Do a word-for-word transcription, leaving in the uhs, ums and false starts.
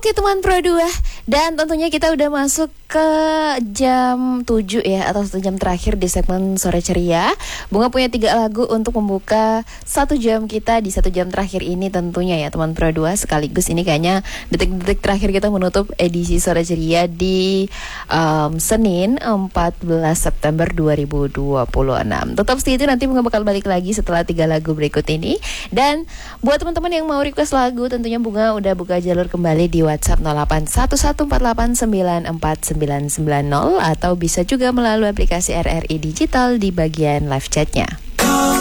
Oke teman Pro dua, dan tentunya kita udah masuk ke jam tujuh ya, atau satu jam terakhir di segmen Sore Ceria. Bunga punya tiga lagu untuk membuka satu jam kita di satu jam terakhir ini tentunya ya teman Pro dua. Sekaligus ini kayaknya detik-detik terakhir kita menutup edisi Sore Ceria di um, Senin empat belas September dua ribu dua puluh enam. Tetap stay tune, nanti Bunga bakal balik lagi setelah tiga lagu berikut ini. Dan buat teman-teman yang mau request lagu, tentunya Bunga udah buka jalur kembali di WhatsApp nol delapan satu satu empat delapan sembilan empat sembilan sembilan nol, atau bisa juga melalui aplikasi R R I Digital di bagian live chatnya.